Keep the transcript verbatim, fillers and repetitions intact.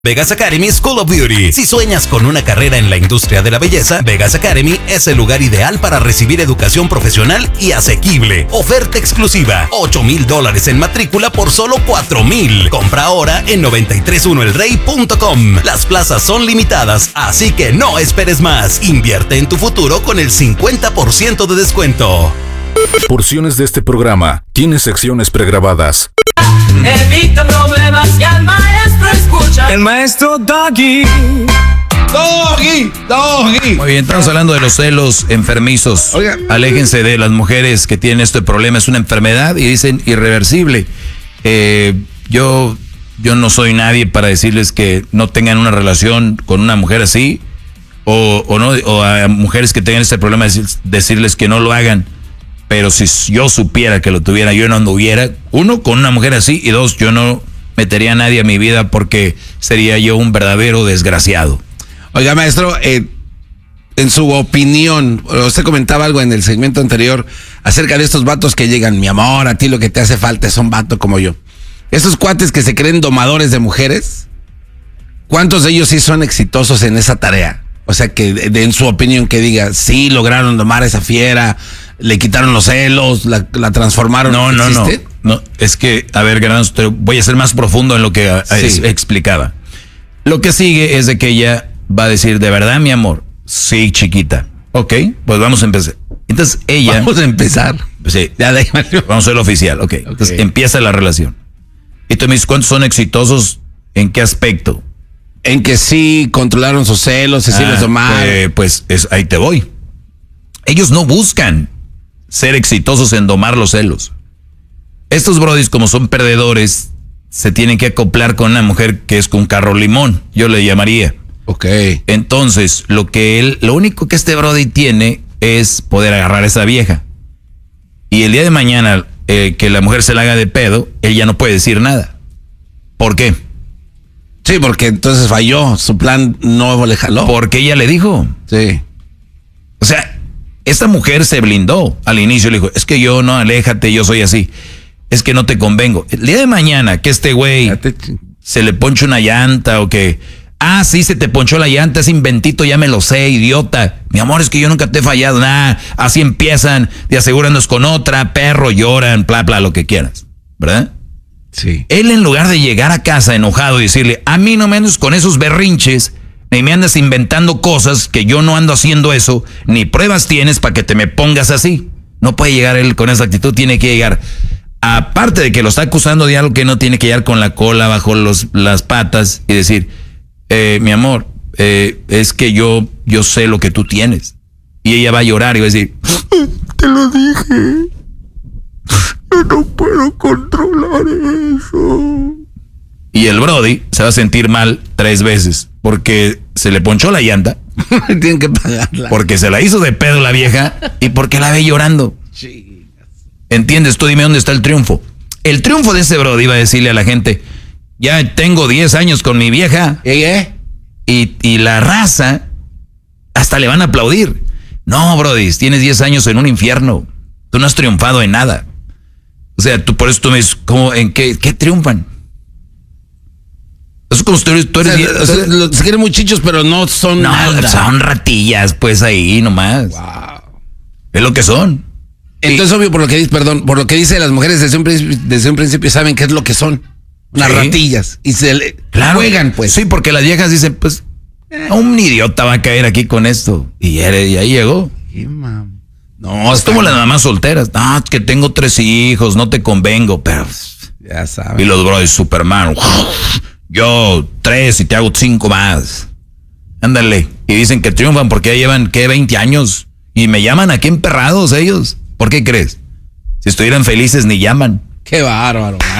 Vegas Academy School of Beauty. Si sueñas con una carrera en la industria de la belleza, Vegas Academy es el lugar ideal para recibir educación profesional y asequible. Oferta exclusiva, ocho mil dólares en matrícula por solo cuatro mil. Compra ahora en noventa y tres uno el rey punto com. Las plazas son limitadas, así que no esperes más. Invierte en tu futuro con el cincuenta por ciento de descuento. Porciones de este programa tiene secciones pregrabadas. Evita problemas y al maestro escucha. El maestro Doggy. Doggy, Doggy. Muy bien, estamos hablando de los celos enfermizos. Oiga. Aléjense de las mujeres que tienen este problema. Es una enfermedad y dicen irreversible. Eh, yo, yo no soy nadie para decirles que no tengan una relación con una mujer así. O, o, no, o a mujeres que tengan este problema, decirles que no lo hagan. Pero si yo supiera que lo tuviera, yo no anduviera, uno, con una mujer así, y dos, yo no metería a nadie a mi vida porque sería yo un verdadero desgraciado. Oiga, maestro, eh, en su opinión, usted comentaba algo en el segmento anterior acerca de estos vatos que llegan, mi amor, a ti lo que te hace falta es un vato como yo. Estos cuates que se creen domadores de mujeres, ¿cuántos de ellos sí son exitosos en esa tarea? O sea, que de, de, en su opinión que diga, sí, lograron domar a esa fiera, le quitaron los celos, la, la transformaron. No, no, no, no. Es que, a ver, Granos, voy a ser más profundo en lo que sí. es, explicaba. Lo que sigue es de que ella va a decir, de verdad, mi amor, sí, chiquita. Ok, pues vamos a empezar. Entonces ella... Vamos a empezar. Sí, ya déjame. Vamos a ser oficial, ok. okay. Entonces empieza la relación. Y tú me dices, ¿cuántos son exitosos? ¿En qué aspecto? En que sí controlaron sus celos, y sí los domaron. Eh, pues es, ahí te voy. Ellos no buscan ser exitosos en domar los celos. Estos brodis, como son perdedores, se tienen que acoplar con una mujer que es con carro limón, yo le llamaría. Ok. Entonces, lo que él, lo único que este brody tiene es poder agarrar a esa vieja. Y el día de mañana, eh, que la mujer se la haga de pedo, él ya no puede decir nada. ¿Por qué? Sí, porque entonces falló, su plan no le jaló. Porque ella le dijo. Sí. O sea, esta mujer se blindó al inicio, le dijo, es que yo no, aléjate, yo soy así. Es que no te convengo. El día de mañana que este güey te... se le ponche una llanta o que, ah, sí, se te ponchó la llanta, ese inventito, ya me lo sé, idiota. Mi amor, es que yo nunca te he fallado, nada. Así empiezan, te asegurándonos con otra, perro, lloran, bla, bla, lo que quieras, ¿verdad? Sí. Él, en lugar de llegar a casa enojado y decirle, a mí no menos con esos berrinches, ni me andas inventando cosas que yo no ando haciendo eso, ni pruebas tienes para que te me pongas así. No puede llegar él con esa actitud, tiene que llegar, aparte de que lo está acusando de algo que no tiene que llegar con la cola bajo los, las patas y decir, eh, mi amor, eh, es que yo, yo sé lo que tú tienes. Y ella va a llorar y va a decir, te lo dije. Yo no puedo controlar eso. Y el brody se va a sentir mal tres veces. Porque se le ponchó la llanta. Tienen que pagarla. Porque se la hizo de pedo la vieja. Y porque la ve llorando. Sí. ¿Entiendes? Tú dime dónde está el triunfo. El triunfo de ese brody iba a decirle a la gente, ya tengo diez años con mi vieja. ¿Eh? Y, y la raza hasta le van a aplaudir. No, brody, tienes diez años en un infierno. Tú no has triunfado en nada. O sea, tú por eso tú me dices, ¿cómo, ¿en qué, qué triunfan? Eso es como si tú eres... Tú eres o sea, o sea, se quieren muchachos, pero no son no, nada. Son ratillas, pues ahí nomás. Wow. Es lo que son. Entonces, y, obvio, por lo que dice, perdón, por lo que dice las mujeres desde un principio, desde un principio saben qué es lo que son. Unas sí. ratillas. Y se le claro, juegan, pues. Sí, porque las viejas dicen, pues, eh, un idiota va a caer aquí con esto. Y, y ahí llegó. Sí, mam. No, es como las mamás solteras. No, es que tengo tres hijos, no te convengo, pero... Ya sabes. Y los brothers, Superman, yo tres y te hago cinco más. Ándale. Y dicen que triunfan porque ya llevan, ¿qué? veinte años. Y me llaman aquí emperrados ellos. ¿Por qué crees? Si estuvieran felices ni llaman. Qué bárbaro,